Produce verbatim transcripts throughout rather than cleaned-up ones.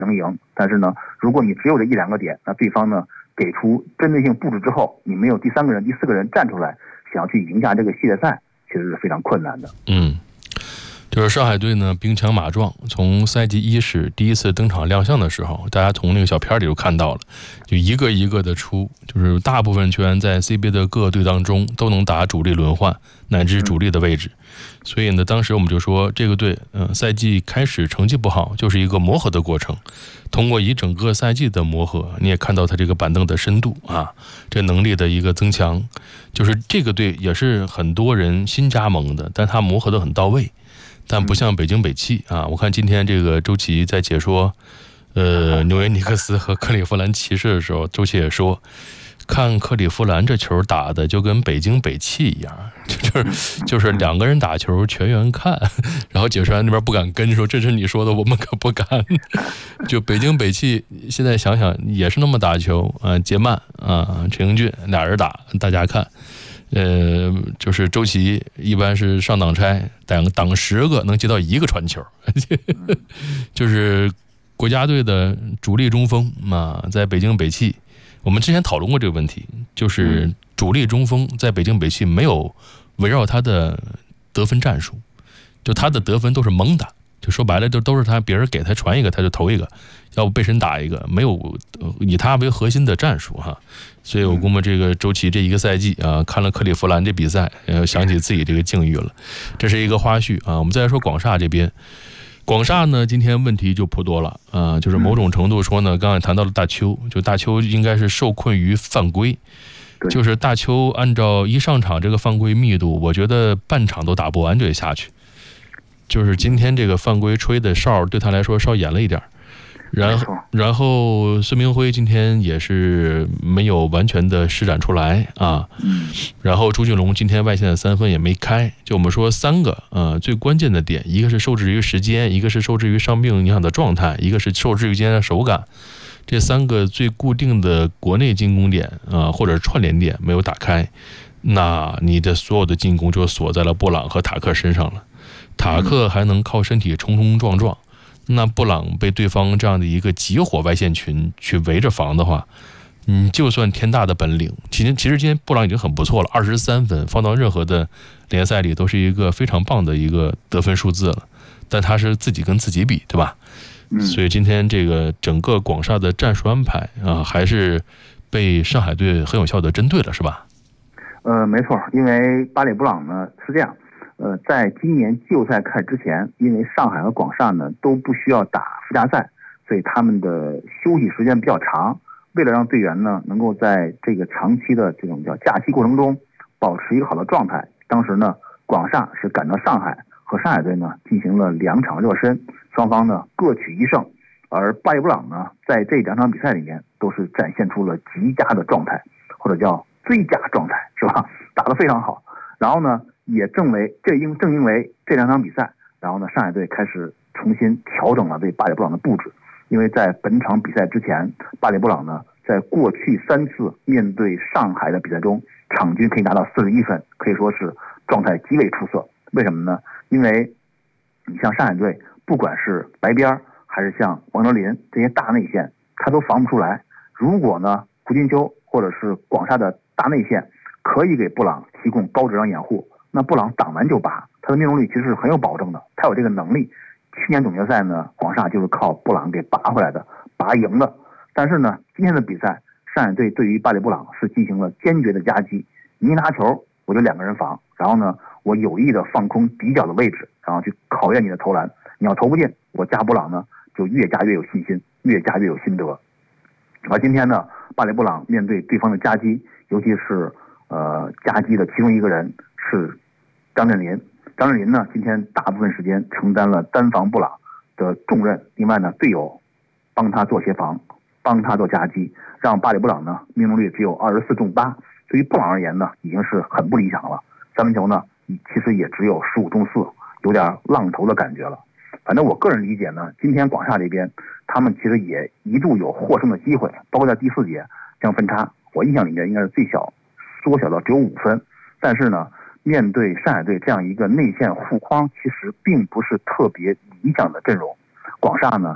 能赢。但是呢，如果你只有这一两个点，那对方呢给出针对性布置之后，你没有第三个人、第四个人站出来，想要去赢下这个系列赛，其实是非常困难的。 嗯。就是上海队呢兵强马壮，从赛季伊始第一次登场亮相的时候，大家从那个小片里就看到了，就一个一个的出，就是大部分球员在 C B A 的各个队当中都能打主力轮换乃至主力的位置，所以呢当时我们就说这个队呃赛季开始成绩不好，就是一个磨合的过程，通过一整个赛季的磨合，你也看到他这个板凳的深度啊，这能力的一个增强，就是这个队也是很多人新加盟的，但他磨合的很到位。但不像北京北汽啊，我看今天这个周琦在解说，呃，纽约尼克斯和克利夫兰骑士的时候，周琦也说，看克利夫兰这球打的就跟北京北汽一样，就是就是两个人打球全员看，然后解说员那边不敢跟，说这是你说的，我们可不敢。就北京北汽现在想想也是那么打球啊，杰曼啊，陈英俊俩人打，大家看。呃，就是周琦一般是上挡拆，挡挡十个能接到一个传球，就是国家队的主力中锋嘛，在北京北汽，我们之前讨论过这个问题，就是主力中锋在北京北汽没有围绕他的得分战术，就他的得分都是蒙打，就说白了就都是他别人给他传一个他就投一个，要不被神打一个，没有以他为核心的战术哈。所以我估摸这个周琦这一个赛季啊，看了克利夫兰这比赛，呃，想起自己这个境遇了。这是一个花絮啊。我们再来说广厦这边，广厦呢今天问题就颇多了啊，就是某种程度说呢，刚才谈到了大邱，就大邱应该是受困于犯规，就是大邱按照一上场这个犯规密度，我觉得半场都打不完就得下去。就是今天这个犯规吹的哨对他来说稍严了一点。然后，然后孙明辉今天也是没有完全的施展出来啊。然后朱俊龙今天外线的三分也没开。就我们说三个呃最关键的点，一个是受制于时间，一个是受制于伤病影响的状态，一个是受制于今天的手感。这三个最固定的国内进攻点啊、呃、或者串联点没有打开，那你的所有的进攻就锁在了布朗和塔克身上了。塔克还能靠身体冲冲撞撞。那布朗被对方这样的一个集火外线群去围着防的话，你就算天大的本领，其实其实今天布朗已经很不错了，二十三分放到任何的联赛里都是一个非常棒的一个得分数字了，但他是自己跟自己比，对吧？所以今天这个整个广厦的战术安排啊，还是被上海队很有效的针对了，是吧？ 呃，没错，因为巴里布朗呢是这样。呃，在今年季后赛开始之前，因为上海和广厦呢都不需要打附加赛，所以他们的休息时间比较长。为了让队员呢能够在这个长期的这种叫假期过程中保持一个好的状态，当时呢广厦是赶到上海和上海队呢进行了两场热身，双方呢各取一胜。而巴里布朗呢在这两场比赛里面都是展现出了极佳的状态，或者叫最佳状态，是吧？打得非常好。然后呢也正为这因正因为这两场比赛，然后呢上海队开始重新调整了对巴里布朗的布置。因为在本场比赛之前，巴里布朗呢在过去三次面对上海的比赛中，场均可以拿到四十一分，可以说是状态极为出色。为什么呢？因为你像上海队不管是白边还是像王哲林这些大内线，他都防不出来。如果呢胡金秋或者是广厦的大内线可以给布朗提供高质量掩护，那布朗挡完就拔，他的命中率其实是很有保证的，他有这个能力。去年总决赛呢，广厦就是靠布朗给拔回来的，拔赢的。但是呢，今天的比赛，上海队对于巴里布朗是进行了坚决的夹击。你一拿球，我就两个人防，然后呢，我有意的放空底角的位置，然后去考验你的投篮。你要投不进，我加布朗呢就越加越有信心，越加越有心得。而今天呢，巴里布朗面对对方的夹击，尤其是呃夹击的其中一个人是张镇麟。张镇麟呢，今天大部分时间承担了单防布朗的重任，另外呢，队友帮他做协防，帮他做夹击，让巴里布朗呢命中率只有二十四中八，对于布朗而言呢，已经是很不理想了。三分球呢，其实也只有十五中四，有点浪头的感觉了。反正我个人理解呢，今天广厦这边他们其实也一度有获胜的机会，包括在第四节将分差，我印象里面应该是最小缩小到只有五分，但是呢，面对上海队这样一个内线护框其实并不是特别理想的阵容，广厦呢其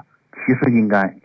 其实应该